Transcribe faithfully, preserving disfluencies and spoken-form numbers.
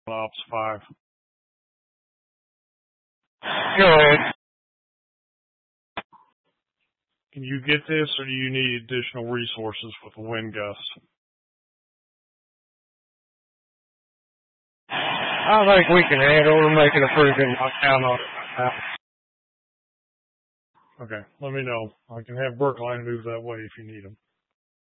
Ops five. Go ahead. Can you get this, or do you need additional resources with the wind gust? I think we can handle it. We're making a pretty good knockdown on it. Okay, let me know. I can have Brookline move that way if you need them.